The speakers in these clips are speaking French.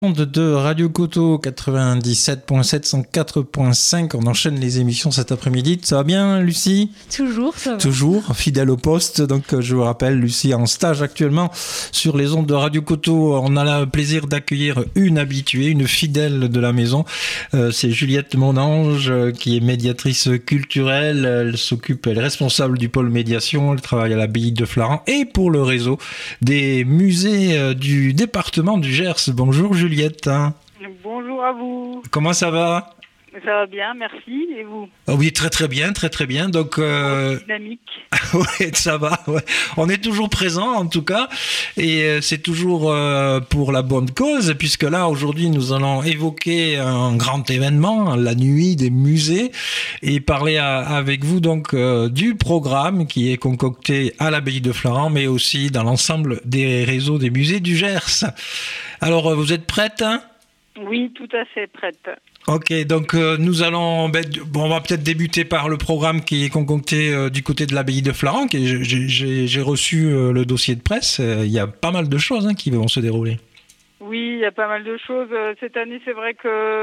De Radio Coteau 97.7, 104.5. On enchaîne les émissions cet après-midi. Ça va bien, Lucie ? Toujours, ça va. Toujours, fidèle au poste. Donc, je vous rappelle, Lucie est en stage actuellement sur les ondes de Radio Coteau. On a le plaisir d'accueillir une habituée, une fidèle de la maison. C'est Juliette Monange, qui est médiatrice culturelle. Elle est responsable du pôle médiation. Elle travaille à l'abbaye de Flaran et pour le réseau des musées du département du Gers. Bonjour, Juliette. Bonjour à vous. Comment ça va ? Ça va bien, merci. Et vous ? Oui, très bien. Donc, dynamique. Ouais, ça va. Ouais. On est toujours présent, en tout cas, et c'est toujours pour la bonne cause, puisque là, aujourd'hui, nous allons évoquer un grand événement, la nuit des musées, et parler avec vous donc du programme qui est concocté à l'abbaye de Flaran, mais aussi dans l'ensemble des réseaux des musées du Gers. Alors, vous êtes prête, hein ? Oui, tout à fait prête. Ok, donc nous allons, on va peut-être débuter par le programme qui est concocté du côté de l'abbaye de Flaran. J'ai reçu le dossier de presse. Il y a pas mal de choses qui vont se dérouler. Oui, il y a pas mal de choses. Cette année, c'est vrai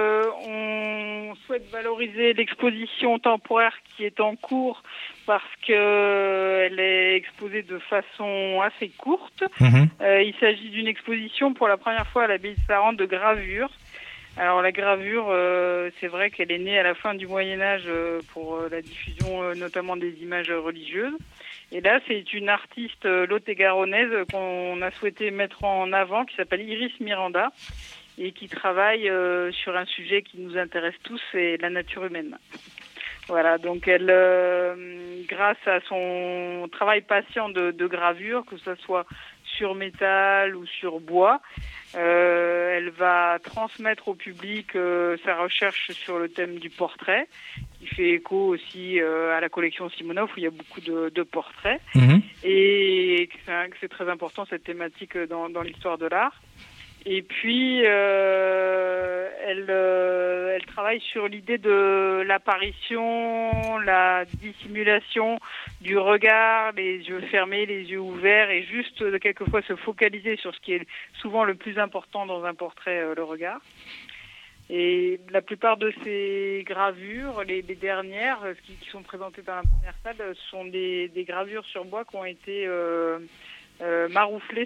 qu'on souhaite valoriser l'exposition temporaire qui est en cours parce qu'elle est exposée de façon assez courte. Il s'agit d'une exposition pour la première fois à l'abbaye de Flaran de gravure. Alors la gravure, c'est vrai qu'elle est née à la fin du Moyen-Âge pour la diffusion notamment des images religieuses. Et là, c'est une artiste lot-et-garonnaise qu'on a souhaité mettre en avant, qui s'appelle Iris Miranda, et qui travaille sur un sujet qui nous intéresse tous, c'est la nature humaine. Voilà, donc elle, grâce à son travail patient de gravure, que ce soit sur métal ou sur bois, elle va transmettre au public sa recherche sur le thème du portrait, qui fait écho aussi à la collection Simonov où il y a beaucoup de portraits. Et c'est très important cette thématique dans l'histoire de l'art. Et puis elle travaille sur l'idée de l'apparition, la dissimulation du regard, les yeux fermés, les yeux ouverts, et juste quelquefois se focaliser sur ce qui est souvent le plus important dans un portrait, le regard. Et la plupart de ces gravures, les dernières, qui sont présentées dans la première salle, sont des gravures sur bois qui ont été marouflées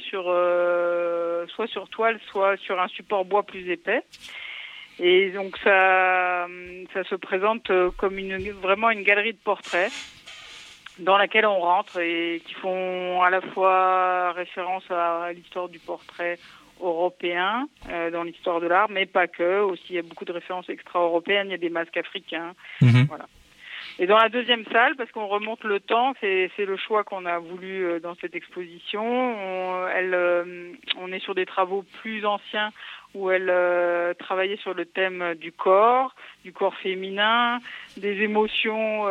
soit sur toile, soit sur un support bois plus épais. Et donc ça se présente comme vraiment une galerie de portraits dans laquelle on rentre et qui font à la fois référence à l'histoire du portrait européen dans l'histoire de l'art, mais pas que. Aussi, il y a beaucoup de références extra-européennes, il y a des masques africains. Voilà. Et dans la deuxième salle, parce qu'on remonte le temps, c'est le choix qu'on a voulu dans cette exposition. On est sur des travaux plus anciens où elle travaillait sur le thème du corps féminin, des émotions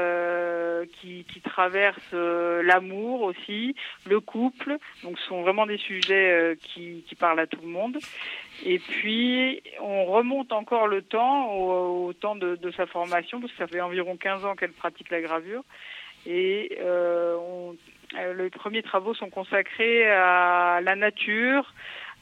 qui traversent l'amour aussi, le couple. Donc ce sont vraiment des sujets qui parlent à tout le monde. Et puis on remonte encore le temps au temps de sa formation, parce que ça fait environ 15 ans qu'elle pratique la gravure. Et les premiers travaux sont consacrés à la nature,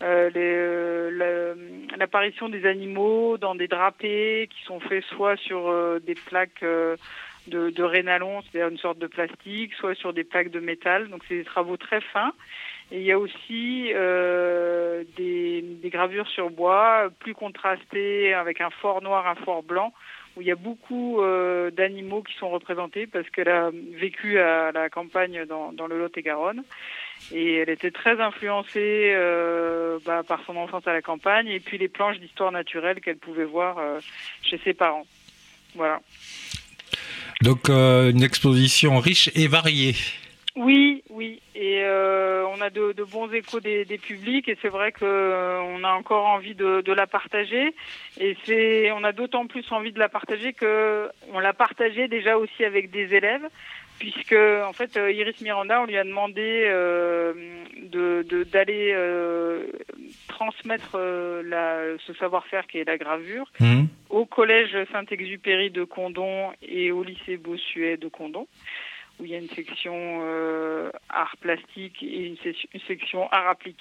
l'apparition des animaux dans des drapés qui sont faits soit sur des plaques de rénalon, c'est-à-dire une sorte de plastique, soit sur des plaques de métal. Donc c'est des travaux très fins. Et il y a aussi des gravures sur bois plus contrastées avec un fort noir, un fort blanc, où il y a beaucoup d'animaux qui sont représentés parce qu'elle a vécu à la campagne dans le Lot-et-Garonne. Et elle était très influencée par son enfance à la campagne et puis les planches d'histoire naturelle qu'elle pouvait voir chez ses parents. Voilà. Donc une exposition riche et variée. Oui. Et on a de bons échos des publics et c'est vrai qu'on a encore envie de la partager. Et on a d'autant plus envie de la partager qu'on l'a partagée déjà aussi avec des élèves. Puisque en fait Iris Miranda, on lui a demandé d'aller transmettre ce savoir-faire qui est la gravure au collège Saint-Exupéry de Condom et au lycée Bossuet de Condom, où il y a une section art plastique et une section art appliqué.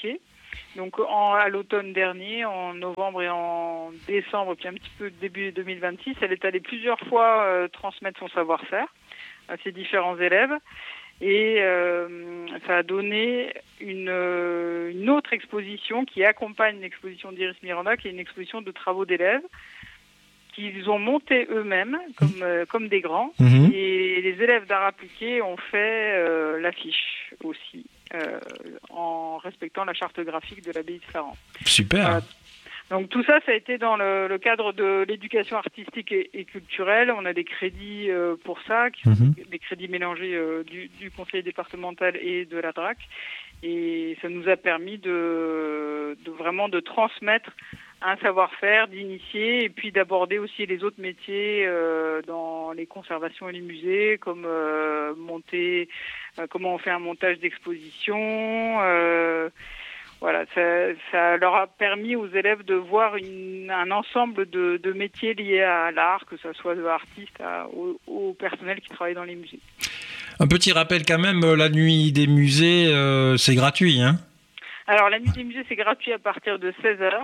Donc à l'automne dernier, en novembre et en décembre, puis un petit peu début 2026, elle est allée plusieurs fois transmettre son savoir-faire à ses différents élèves. Et ça a donné une autre exposition qui accompagne l'exposition d'Iris Miranda, qui est une exposition de travaux d'élèves qu'ils ont monté eux-mêmes comme des grands. Mhm. Et les élèves d'art appliqué ont fait l'affiche aussi, en respectant la charte graphique de l'abbaye de Flaran. Super. Donc tout ça a été dans le cadre de l'éducation artistique et culturelle. On a des crédits pour ça, qui sont des crédits mélangés du conseil départemental et de la DRAC. Et ça nous a permis de vraiment de transmettre un savoir-faire, d'initier et puis d'aborder aussi les autres métiers dans les conservations et les musées, comme comment on fait un montage d'exposition. Voilà, ça leur a permis aux élèves de voir un ensemble de métiers liés à l'art, que ce soit de l'artiste au personnel qui travaille dans les musées. Un petit rappel quand même, la nuit des musées, c'est gratuit, hein ? Alors la nuit des musées, c'est gratuit à partir de 16h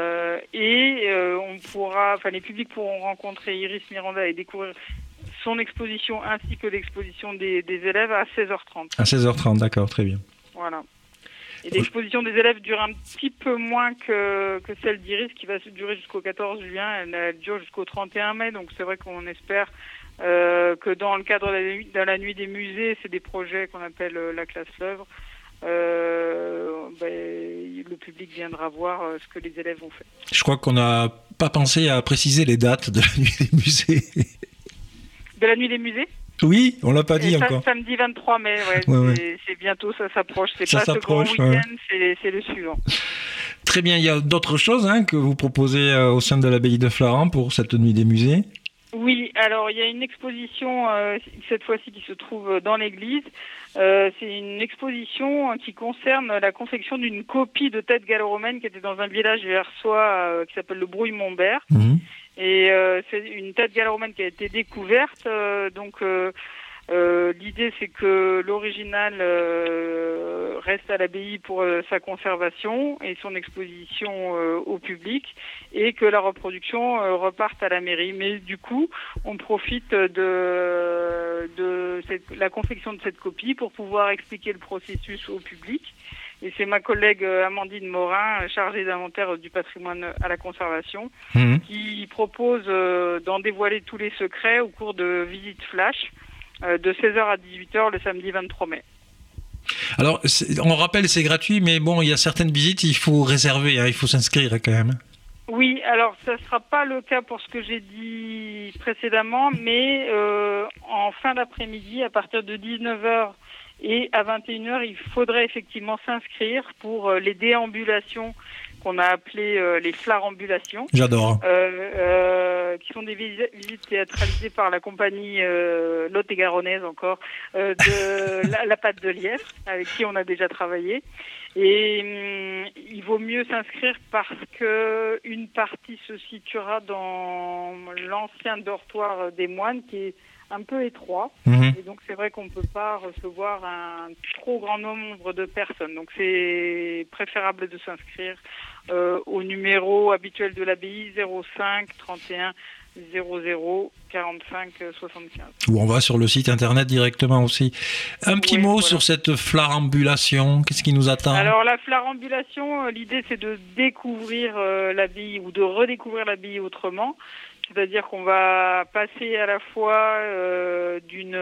les publics pourront rencontrer Iris Miranda et découvrir son exposition ainsi que l'exposition des élèves à 16h30. À 16h30, d'accord, très bien. Voilà. Et l'exposition des élèves dure un petit peu moins que celle d'Iris, qui va durer jusqu'au 14 juin. Elle dure jusqu'au 31 mai, donc c'est vrai qu'on espère que dans le cadre de la nuit des musées, c'est des projets qu'on appelle la classe l'œuvre. Le public viendra voir ce que les élèves ont fait. Je crois qu'on n'a pas pensé à préciser les dates de la nuit des musées. De la nuit des musées ? Oui, on l'a pas dit encore. Samedi 23 mai, c'est bientôt, ça s'approche. C'est pas ce grand week-end, c'est le suivant. Très bien, il y a d'autres choses que vous proposez au sein de l'abbaye de Flaran pour cette nuit des musées ? Oui, alors il y a une exposition cette fois-ci qui se trouve dans l'église. C'est une exposition qui concerne la confection d'une copie de tête gallo-romaine qui était dans un village versois qui s'appelle le Brouille-Montbert. Et c'est une tête gallo-romaine qui a été découverte. L'idée, c'est que l'original reste à l'abbaye pour sa conservation et son exposition au public, et que la reproduction reparte à la mairie. Mais du coup, on profite de la confection de cette copie pour pouvoir expliquer le processus au public. Et c'est ma collègue Amandine Morin, chargée d'inventaire du patrimoine à la conservation, qui propose d'en dévoiler tous les secrets au cours de visites flash de 16h à 18h le samedi 23 mai. Alors, on rappelle, c'est gratuit, mais bon, il y a certaines visites, il faut réserver, il faut s'inscrire quand même. Oui, alors ça ne sera pas le cas pour ce que j'ai dit précédemment, mais en fin d'après-midi, à partir de 19h et à 21h, il faudrait effectivement s'inscrire pour les déambulations qu'on a appelées les flarambulations. J'adore. Qui sont des visites théâtralisées par la compagnie Lot-et-Garonnaise encore de la Patte de Lièvre, avec qui on a déjà travaillé. Et il vaut mieux s'inscrire parce que une partie se situera dans l'ancien dortoir des moines, qui est un peu étroit, et donc c'est vrai qu'on ne peut pas recevoir un trop grand nombre de personnes. Donc c'est préférable de s'inscrire au numéro habituel de l'abbaye 05 31 00 45 75. Ou on va sur le site internet directement aussi. Un petit mot sur cette flarambulation, qu'est-ce qui nous attend ? Alors la flarambulation, l'idée c'est de découvrir l'abbaye ou de redécouvrir l'abbaye autrement. C'est-à-dire qu'on va passer à la fois d'une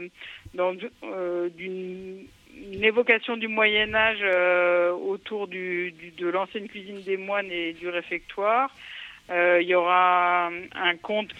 évocation du Moyen-Âge autour de l'ancienne cuisine des moines et du réfectoire. Il y aura un conte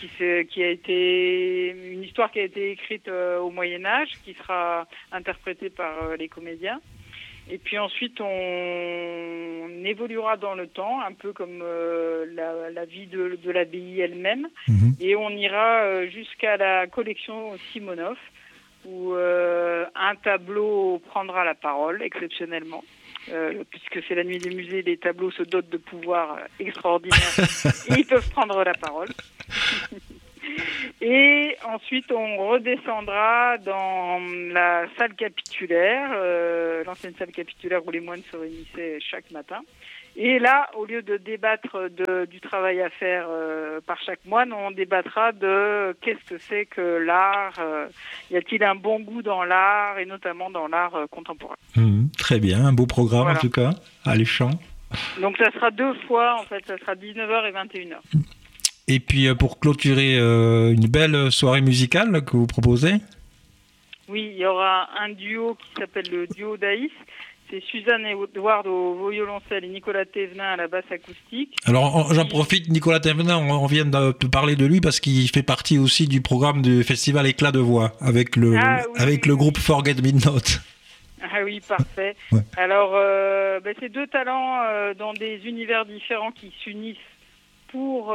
une histoire qui a été écrite au Moyen-Âge, qui sera interprétée par les comédiens. Et puis ensuite, on évoluera dans le temps, un peu comme la vie de l'abbaye elle-même. Et on ira jusqu'à la collection Simonov, où un tableau prendra la parole, exceptionnellement. Puisque c'est la nuit des musées, les tableaux se dotent de pouvoirs extraordinaires et ils peuvent prendre la parole. Et ensuite, on redescendra dans la salle capitulaire, l'ancienne salle capitulaire où les moines se réunissaient chaque matin. Et là, au lieu de débattre du travail à faire par chaque moine, on débattra de qu'est-ce que c'est que l'art, y a-t-il un bon goût dans l'art, et notamment dans l'art contemporain. Très bien, un beau programme Voilà. en tout cas, alléchant. Donc ça sera 2 fois, en fait, ça sera 19h et 21h. Et puis pour clôturer, une belle soirée musicale que vous proposez. Oui, il y aura un duo qui s'appelle le duo d'Aïs. C'est Suzanne Edouard au violoncelle et Nicolas Thévenin à la basse acoustique. Alors j'en profite, Nicolas Thévenin, on vient de te parler de lui parce qu'il fait partie aussi du programme du festival Éclat de Voix avec le groupe Forget Me Not. Ah oui, parfait. Ouais. Alors, c'est 2 talents dans des univers différents qui s'unissent pour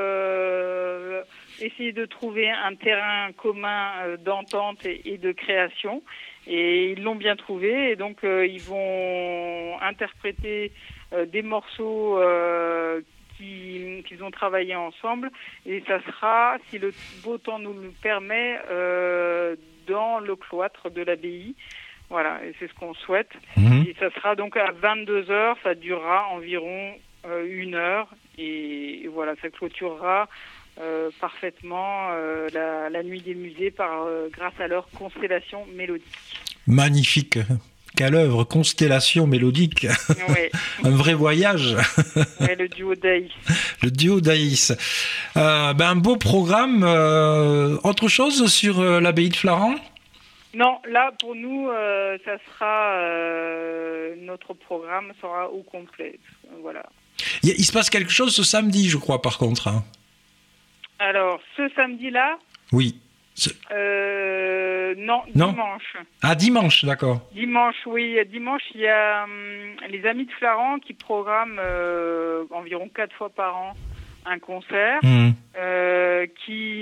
essayer de trouver un terrain commun d'entente et de création. Et ils l'ont bien trouvé. Et donc, ils vont interpréter des morceaux qu'ils ont travaillé ensemble. Et ça sera, si le beau temps nous le permet, dans le cloître de l'abbaye. Voilà, et c'est ce qu'on souhaite. Et ça sera donc à 22h, ça durera environ 1 heure. Et voilà, ça clôturera parfaitement la nuit des musées grâce à leur constellation mélodique. Magnifique. Quelle œuvre, constellation mélodique. Ouais. Un vrai voyage. Ouais, le duo d'Aïs. Le duo d'Aïs. Un beau programme. Autre chose sur l'abbaye de Flaran ? Non, là pour nous, ça sera notre programme sera au complet. Voilà. Il se passe quelque chose ce samedi, je crois, par contre. Hein. Alors, ce samedi-là ? Oui. Non, dimanche. Ah, dimanche, d'accord. Dimanche, oui. Dimanche, il y a les Amis de Flaran qui programment environ 4 fois par an un concert qui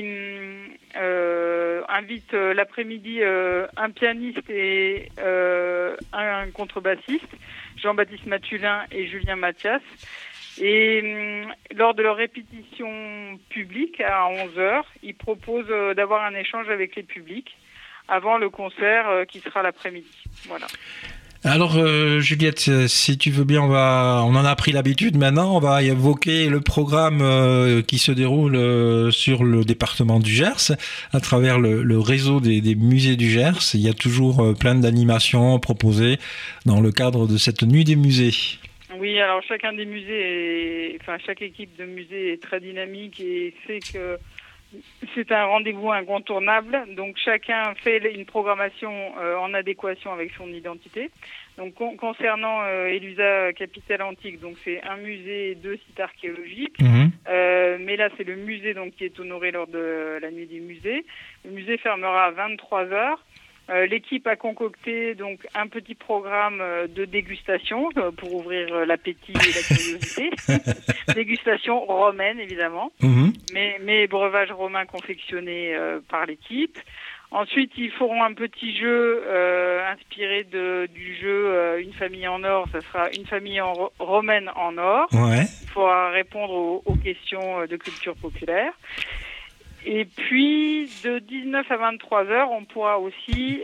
invite l'après-midi un pianiste et un contrebassiste, Jean-Baptiste Mathulin et Julien Mathias. Et lors de leur répétition publique à 11h, ils proposent d'avoir un échange avec les publics avant le concert qui sera l'après-midi. Voilà. Alors Juliette, si tu veux bien, on en a pris l'habitude maintenant, on va évoquer le programme qui se déroule sur le département du Gers, à travers le réseau des musées du Gers. Il y a toujours plein d'animations proposées dans le cadre de cette nuit des musées. Oui, alors chacun des musées, chaque équipe de musée est très dynamique et sait que c'est un rendez-vous incontournable. Donc chacun fait une programmation en adéquation avec son identité. Donc concernant Elusa Capitale Antique, donc c'est un musée et 2 sites archéologiques. Mais là c'est le musée donc qui est honoré lors de la nuit des musées. Le musée fermera à 23h. L'équipe a concocté donc un petit programme de dégustation pour ouvrir l'appétit et la curiosité. Dégustation romaine évidemment, mais breuvages romains confectionnés par l'équipe. Ensuite, ils feront un petit jeu inspiré du jeu Une famille en or. Ça sera une famille romaine en or. Ouais. Il faudra répondre aux questions de culture populaire. Et puis, de 19 à 23h, on pourra aussi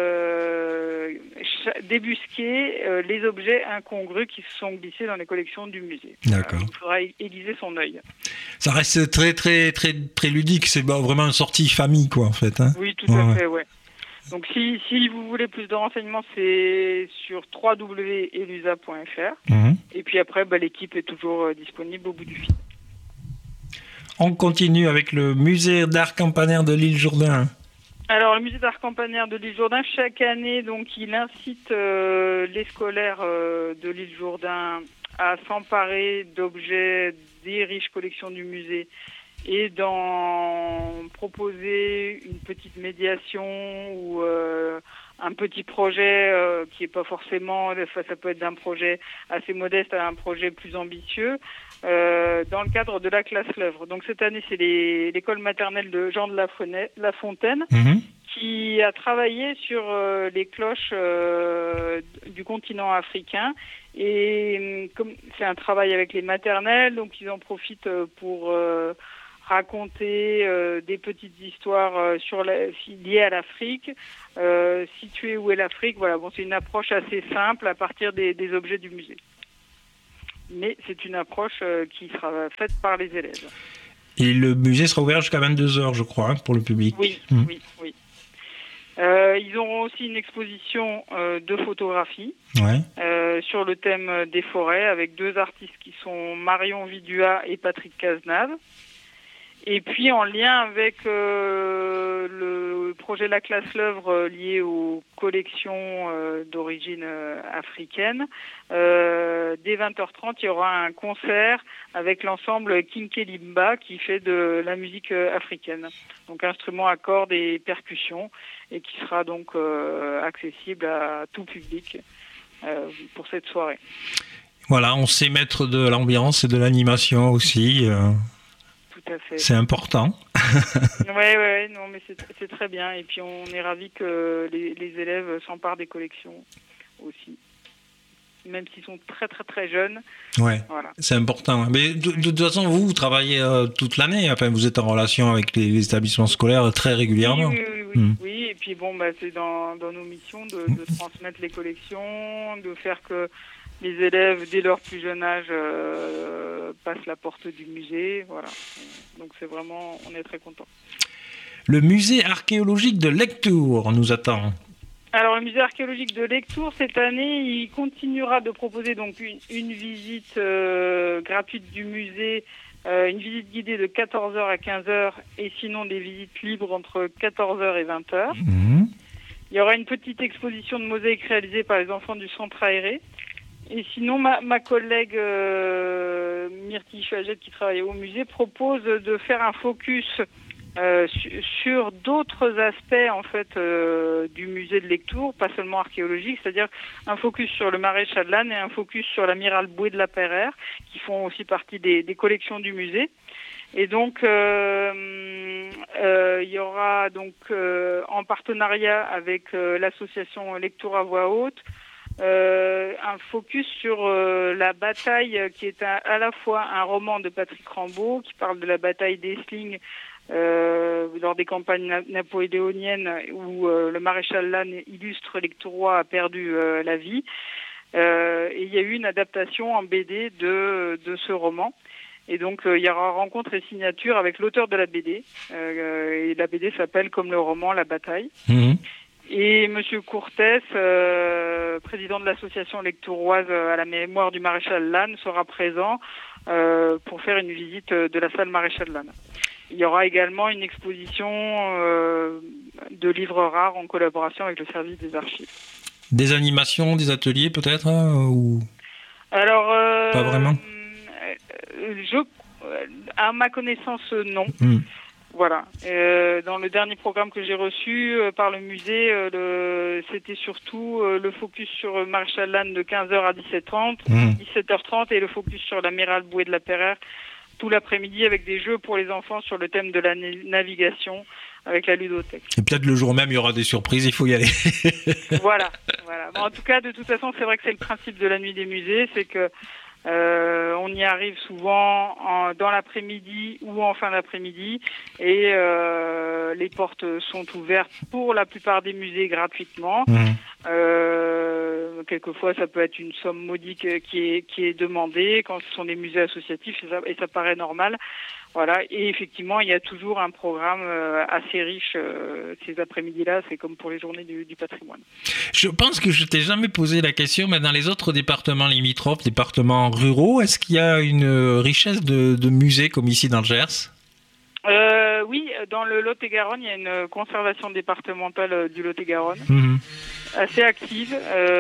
débusquer les objets incongrus qui se sont glissés dans les collections du musée. D'accord. Il faudra aiguiser son œil. Ça reste très, très, très, très ludique. C'est vraiment une sortie famille, quoi, en fait. Hein. Oui, tout à fait, ouais. Donc, si vous voulez plus de renseignements, c'est sur www.elusa.fr. Et puis après, l'équipe est toujours disponible au bout du fil. On continue avec le musée d'art campanaire de l'île Jourdain. Alors, le musée d'art campanaire de l'île Jourdain, chaque année, donc, il incite les scolaires de l'île Jourdain à s'emparer d'objets des riches collections du musée et d'en proposer une petite médiation ou un petit projet qui n'est pas forcément, ça peut être d'un projet assez modeste à un projet plus ambitieux, dans le cadre de la classe L'Œuvre. Donc cette année, c'est l'école maternelle de Jean de La Fontaine qui a travaillé sur les cloches du continent africain. Et comme c'est un travail avec les maternelles, donc ils en profitent pour raconter des petites histoires liées à l'Afrique, situer où est l'Afrique. Voilà, bon, c'est une approche assez simple à partir des objets du musée. Mais c'est une approche qui sera faite par les élèves. Et le musée sera ouvert jusqu'à 22h, je crois, pour le public. Oui. Ils auront aussi une exposition de photographie sur le thème des forêts avec 2 artistes qui sont Marion Vidua et Patrick Cazenave. Et puis en lien avec le projet La Classe L'Œuvre lié aux collections d'origine africaine, dès 20h30, il y aura un concert avec l'ensemble Kinkelimba qui fait de la musique africaine. Donc instruments à cordes et percussions, et qui sera donc accessible à tout public pour cette soirée. Voilà, on sait mettre de l'ambiance et de l'animation aussi. Tout à fait. C'est important. Ouais, non, mais c'est très bien. Et puis on est ravis que les élèves s'emparent des collections aussi, même s'ils sont très très très jeunes. Ouais, voilà. C'est important. Mais de toute façon, vous travaillez toute l'année. Enfin, vous êtes en relation avec les établissements scolaires très régulièrement. Oui. Et puis bon, c'est dans nos missions de transmettre les collections, de faire que les élèves, dès leur plus jeune âge, passent la porte du musée. Voilà. Donc c'est vraiment, on est très contents. Le musée archéologique de Lectoure nous attend. Alors le musée archéologique de Lectoure, cette année, il continuera de proposer donc une visite gratuite du musée, une visite guidée de 14h à 15h, et sinon des visites libres entre 14h et 20h. Il y aura une petite exposition de mosaïques réalisée par les enfants du centre aéré. Et sinon, ma collègue Myrtille Chagette, qui travaille au musée, propose de faire un focus sur d'autres aspects en fait du musée de Lectoure, pas seulement archéologique, c'est-à-dire un focus sur le maréchal de Lannes et un focus sur l'amiral Boué de la Peyrère, qui font aussi partie des collections du musée. Et donc il y aura donc en partenariat avec l'association Lectoure à voix haute un focus sur la bataille, qui est à la fois un roman de Patrick Rambaud qui parle de la bataille d'Essling lors des campagnes napoléoniennes où le maréchal Lannes, illustre lectourois, a perdu la vie. Et il y a eu une adaptation en BD de ce roman. Et donc il y aura rencontre et signature avec l'auteur de la BD. Et la BD s'appelle comme le roman La Bataille. Et Monsieur Courtès, président de l'association lectouroise à la mémoire du maréchal Lannes, sera présent pour faire une visite de la salle maréchal Lannes. Il y aura également une exposition de livres rares en collaboration avec le service des archives. Des animations, des ateliers peut-être ou... Alors, pas vraiment. À ma connaissance, non. Voilà. Dans le dernier programme que j'ai reçu par le musée, c'était surtout le focus sur Maréchal Lannes de 15h à 17h30 et le focus sur l'amiral Boué de la Peyrère tout l'après-midi avec des jeux pour les enfants sur le thème de la navigation avec la ludothèque. Et peut-être le jour même, il y aura des surprises, il faut y aller. Voilà. Bon, en tout cas, de toute façon, c'est vrai que c'est le principe de la nuit des musées, c'est que on y arrive souvent dans l'après-midi ou en fin d'après-midi et les portes sont ouvertes pour la plupart des musées gratuitement. Quelquefois ça peut être une somme modique qui est demandée quand ce sont des musées associatifs et ça paraît normal. Voilà, et effectivement, il y a toujours un programme assez riche ces après-midi-là, c'est comme pour les journées du patrimoine. Je pense que je t'ai jamais posé la question, mais dans les autres départements limitrophes, départements ruraux, est-ce qu'il y a une richesse de musées comme ici dans le Gers ? Oui, dans le Lot-et-Garonne, il y a une conservation départementale du Lot-et-Garonne, assez active,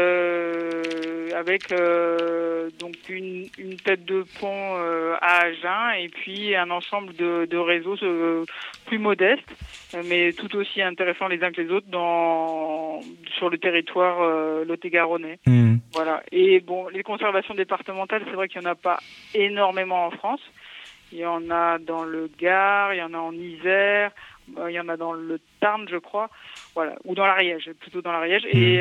avec donc une tête de pont à Agen et puis un ensemble de réseaux plus modestes, mais tout aussi intéressants les uns que les autres sur le territoire lot-et-garonnais. Voilà. Et bon, les conservations départementales, c'est vrai qu'il n'y en a pas énormément en France. Il y en a dans le Gard, il y en a en Isère, il y en a dans le Tarn, je crois, voilà, ou dans l'Ariège, plutôt dans l'Ariège. Et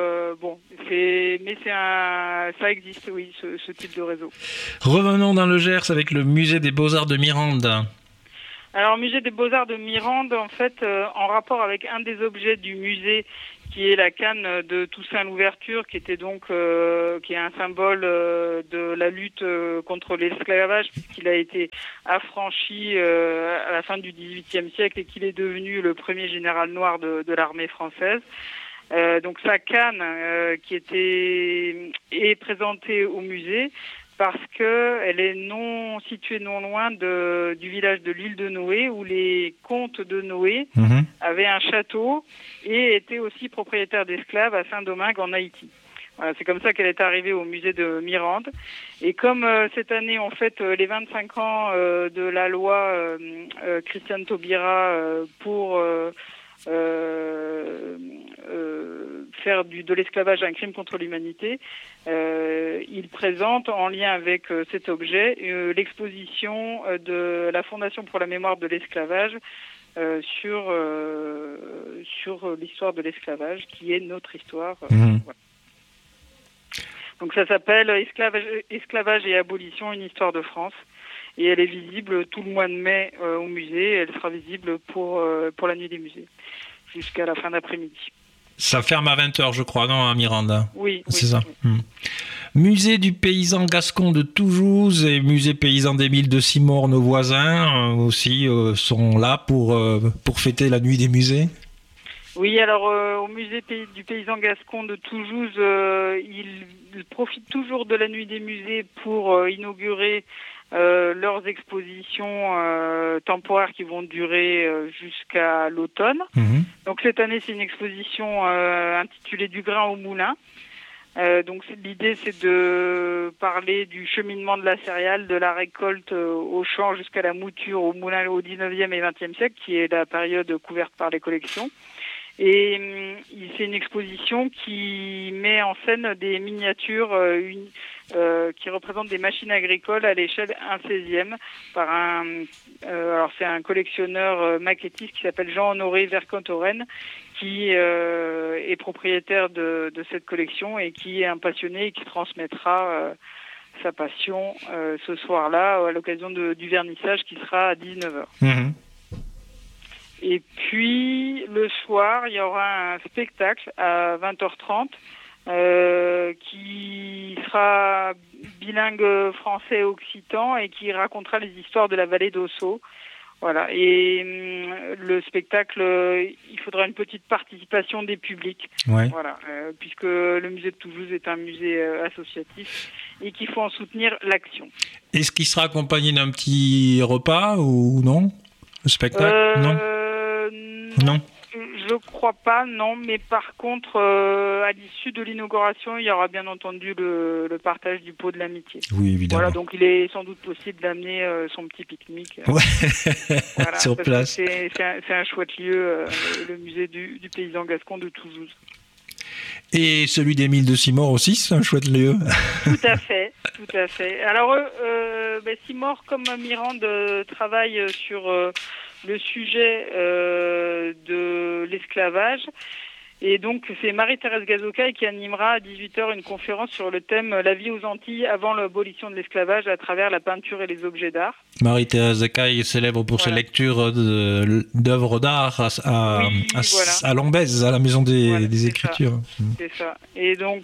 ça existe, oui, ce type de réseau. Revenons dans le Gers avec le musée des Beaux-Arts de Mirande. Alors, au musée des Beaux-Arts de Mirande, en fait, en rapport avec un des objets du musée, qui est la canne de Toussaint Louverture, qui était donc qui est un symbole de la lutte contre l'esclavage, puisqu'il a été affranchi à la fin du XVIIIe siècle et qu'il est devenu le premier général noir de l'armée française. Donc sa canne est présentée au musée parce que elle est située non loin du village de l'île de Noé, où les comtes de Noé avaient un château et étaient aussi propriétaires d'esclaves à Saint-Domingue en Haïti. Voilà, c'est comme ça qu'elle est arrivée au musée de Mirande. Et comme cette année on fête les 25 ans de la loi Christiane Taubira pour faire de l'esclavage un crime contre l'humanité, il présente en lien avec cet objet l'exposition de la Fondation pour la mémoire de l'esclavage sur l'histoire de l'esclavage, qui est notre histoire. Voilà. Donc ça s'appelle Esclavage et abolition, une histoire de France. Et elle est visible tout le mois de mai au musée. Elle sera visible pour la nuit des musées, jusqu'à la fin d'après-midi. Ça ferme à 20h, je crois, non, à Mirande? Oui. C'est ça. Musée du paysan gascon de Toulouse et musée paysan d'Émile de Simorre, nos voisins, aussi sont là pour fêter la nuit des musées. Oui, alors au musée du paysan gascon de Toulouse, ils profitent toujours de la nuit des musées pour inaugurer leurs expositions temporaires qui vont durer jusqu'à l'automne. Donc cette année, c'est une exposition intitulée Du grain au moulin. Donc l'idée, c'est de parler du cheminement de la céréale, de la récolte au champ jusqu'à la mouture au moulin au 19e et 20e siècle, qui est la période couverte par les collections. Et c'est une exposition qui met en scène des miniatures qui représentent des machines agricoles à l'échelle 1/16e par alors c'est un collectionneur maquettiste qui s'appelle Jean-Honoré Vercontoren, qui est propriétaire de cette collection et qui est un passionné et qui transmettra sa passion ce soir-là à l'occasion du vernissage qui sera à 19h. Et puis, le soir, il y aura un spectacle à 20h30 qui sera bilingue français-occitan et qui racontera les histoires de la vallée d'Ossau. Voilà. Et le spectacle, il faudra une petite participation des publics. Ouais. Voilà. Puisque le musée de Toulouse est un musée associatif et qu'il faut en soutenir l'action. Est-ce qu'il sera accompagné d'un petit repas ou non? Le spectacle? Non. Je crois pas, non. Mais par contre, à l'issue de l'inauguration, il y aura bien entendu le partage du pot de l'amitié. Oui, évidemment. Voilà, donc il est sans doute possible d'amener son petit pique-nique. Voilà, sur place. C'est un chouette lieu, le musée du paysan gascon de Toulouse. Et celui d'Émile de Simorre aussi, c'est un chouette lieu. Tout à fait. Alors, Simorre, comme Mirande, travaille sur le sujet de l'esclavage. Et donc, c'est Marie-Thérèse Gazocaille qui animera à 18h une conférence sur le thème « La vie aux Antilles avant l'abolition de l'esclavage à travers la peinture et les objets d'art ». Marie-Thérèse Gazocaille est célèbre pour ses lectures d'œuvres d'art à Lombez, à la Maison des Écritures. C'est ça. Et donc,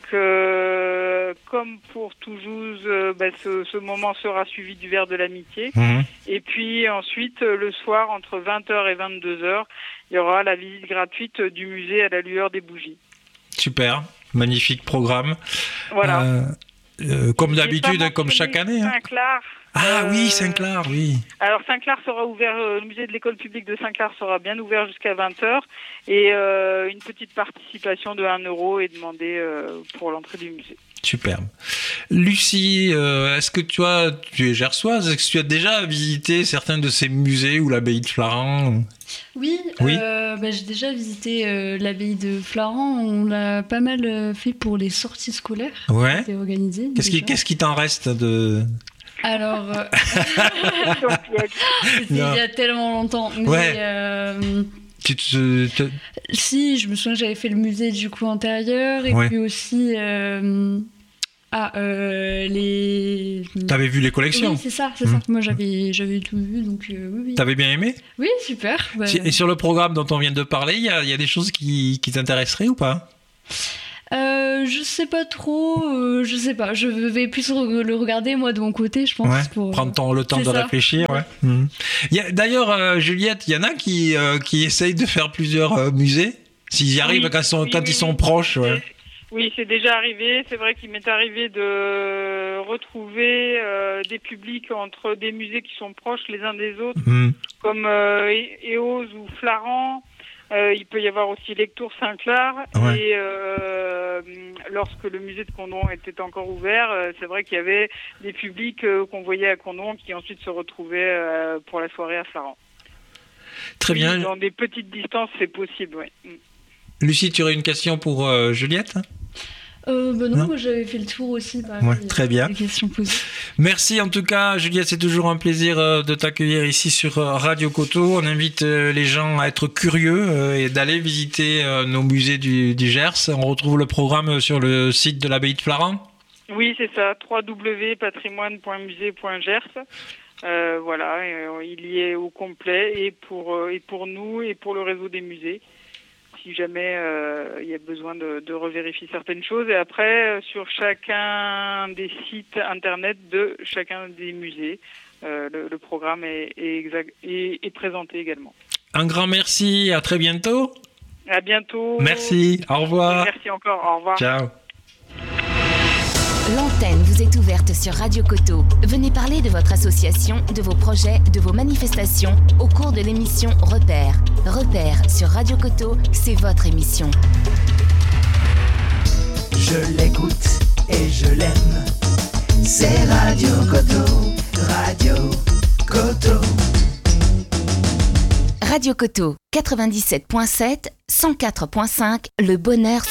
comme pour Toulouse, ce moment sera suivi du verre de l'amitié. Et puis ensuite, le soir, entre 20h et 22h, il y aura la visite gratuite du musée à la lueur des bougies. Super, magnifique programme. Voilà. Comme d'habitude, comme chaque année. Saint-Clar. Oui, Saint-Clar, oui. Alors Saint-Clar sera ouvert, le musée de l'école publique de Saint-Clar sera bien ouvert jusqu'à 20h. Et une petite participation de 1 € est demandée pour l'entrée du musée. Superbe. Lucie, est-ce que tu es gersoise, est-ce que tu as déjà visité certains de ces musées ou l'abbaye de Flaran? Oui. J'ai déjà visité l'abbaye de Flaran. On l'a pas mal fait pour les sorties scolaires. Ouais. C'était organisé. Qu'est-ce qui t'en reste de... Alors, c'était il y a tellement longtemps. Mais, Si, je me souviens que j'avais fait le musée du coup antérieur et puis aussi les... T'avais vu les collections? Oui, c'est ça. Moi, j'avais tout vu, donc oui. T'avais bien aimé? Oui, super. Et sur le programme dont on vient de parler, il y a des choses qui t'intéresseraient ou pas? Je sais pas trop, je sais pas. Je vais plus le regarder, moi, de mon côté, je pense. Ouais, pour prendre le temps de réfléchir. Ouais. D'ailleurs, Juliette, il y en a qui essayent de faire plusieurs musées, s'ils y arrivent quand ils sont proches. Ouais. Oui, c'est déjà arrivé. C'est vrai qu'il m'est arrivé de retrouver des publics entre des musées qui sont proches les uns des autres, comme Eauze ou Flaran. Il peut y avoir aussi Lectoure Saint-Clar. Ouais. Et lorsque le musée de Condom était encore ouvert, c'est vrai qu'il y avait des publics qu'on voyait à Condom qui ensuite se retrouvaient pour la soirée à Flaran. Très bien. Dans des petites distances, c'est possible, oui. Lucie, tu aurais une question pour Juliette? Non, moi j'avais fait le tour aussi. Très bien. Des questions posées. Merci en tout cas, Juliette, c'est toujours un plaisir de t'accueillir ici sur Radio Coteau. On invite les gens à être curieux et d'aller visiter nos musées du Gers. On retrouve le programme sur le site de l'abbaye de Flaran. Oui, c'est ça, www.patrimoine.musée.gers. Voilà, il y est au complet et pour nous et pour le réseau des musées. Si jamais il y a besoin de revérifier certaines choses. Et après, sur chacun des sites internet de chacun des musées, le programme est présenté également. Un grand merci, à très bientôt. À bientôt. Merci, au revoir. Merci encore, au revoir. Ciao. L'antenne vous est ouverte sur Radio Coteau. Venez parler de votre association, de vos projets, de vos manifestations au cours de l'émission Repères. Repères sur Radio Coteau, c'est votre émission. Je l'écoute et je l'aime. C'est Radio Coteau, Radio Coteau. Radio Coteau, 97.7, 104.5, le bonheur